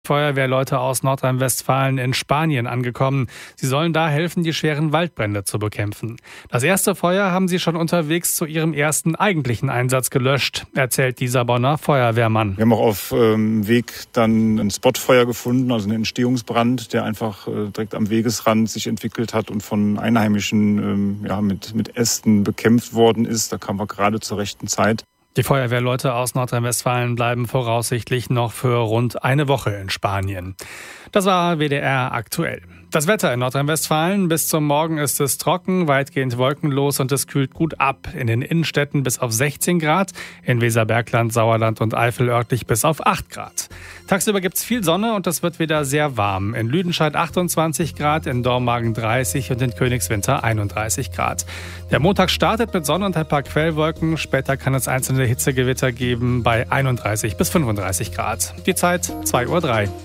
Feuerwehrleute aus Nordrhein-Westfalen in Spanien angekommen. Sie sollen da helfen, die schweren Waldbrände zu bekämpfen. Das erste Feuer haben sie schon unterwegs zu ihrem ersten eigentlichen Einsatz gelöscht, erzählt dieser Bonner Feuerwehrmann. Wir haben auch auf dem Weg dann ein Spotfeuer gefunden, also einen Entstehungsbrand, der einfach direkt am Wegesrand sich entwickelt hat und von Einheimischen mit Ästen bekämpft worden ist. Da kamen wir gerade zur rechten Zeit. Die Feuerwehrleute aus Nordrhein-Westfalen bleiben voraussichtlich noch für rund eine Woche in Spanien. Das war WDR aktuell. Das Wetter in Nordrhein-Westfalen: bis zum Morgen ist es trocken, weitgehend wolkenlos und es kühlt gut ab. In den Innenstädten bis auf 16 Grad, in Weserbergland, Sauerland und Eifel örtlich bis auf 8 Grad. Tagsüber gibt es viel Sonne und es wird wieder sehr warm. In Lüdenscheid 28 Grad, in Dormagen 30 und in Königswinter 31 Grad. Der Montag startet mit Sonne und ein paar Quellwolken. Später kann es einzelne Hitzegewitter geben bei 31 bis 35 Grad. Die Zeit 2:03 Uhr.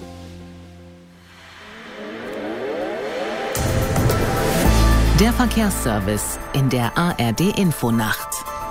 Der Verkehrsservice in der ARD-Infonacht.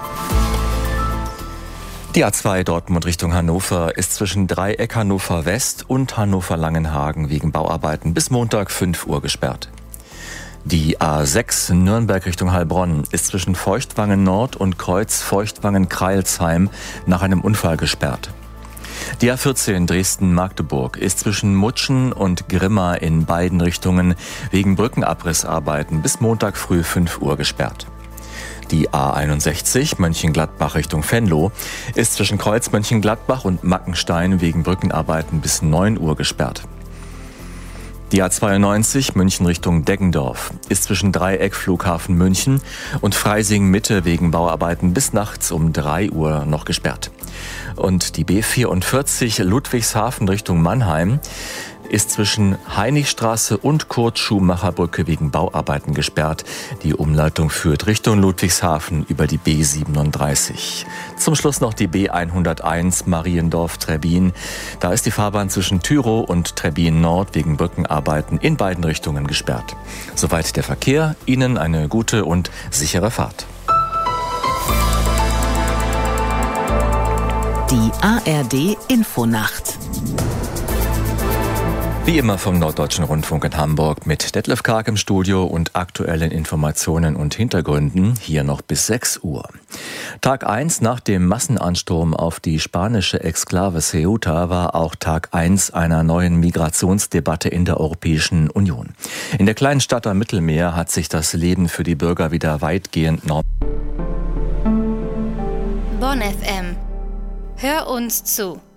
Die A2 Dortmund Richtung Hannover ist zwischen Dreieck Hannover West und Hannover Langenhagen wegen Bauarbeiten bis Montag 5 Uhr gesperrt. Die A6 Nürnberg Richtung Heilbronn ist zwischen Feuchtwangen Nord und Kreuz Feuchtwangen-Kreilsheim nach einem Unfall gesperrt. Die A14 Dresden-Magdeburg ist zwischen Mutschen und Grimma in beiden Richtungen wegen Brückenabrissarbeiten bis Montag früh 5 Uhr gesperrt. Die A61 Mönchengladbach Richtung Venlo ist zwischen Kreuz Mönchengladbach und Mackenstein wegen Brückenarbeiten bis 9 Uhr gesperrt. Die A92 München Richtung Deggendorf ist zwischen Dreieck Flughafen München und Freising Mitte wegen Bauarbeiten bis nachts um 3 Uhr noch gesperrt. Und die B44 Ludwigshafen Richtung Mannheim ist zwischen Heinrichstraße und Kurt-Schumacher-Brücke wegen Bauarbeiten gesperrt. Die Umleitung führt Richtung Ludwigshafen über die B37. Zum Schluss noch die B101 Mariendorf-Trebbin. Da ist die Fahrbahn zwischen Tyrow und Trebbin Nord wegen Brückenarbeiten in beiden Richtungen gesperrt. Soweit der Verkehr. Ihnen eine gute und sichere Fahrt. Die ARD-Infonacht. Wie immer vom Norddeutschen Rundfunk in Hamburg mit Detlef Karg im Studio und aktuellen Informationen und Hintergründen hier noch bis 6 Uhr. Tag 1 nach dem Massenansturm auf die spanische Exklave Ceuta war auch Tag 1 einer neuen Migrationsdebatte in der Europäischen Union. In der kleinen Stadt am Mittelmeer hat sich das Leben für die Bürger wieder weitgehend Bonn FM. Hör uns zu.